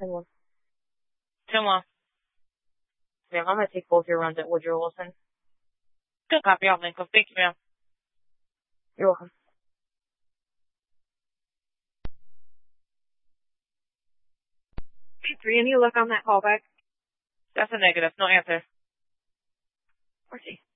10-1. 10-1. Ma'am, I'm going to take both your runs at Woodrow Wilson. Good copy, off Lincoln. Thank you, ma'am. You're welcome. 3, any luck on that callback? That's a negative. No answer. RC.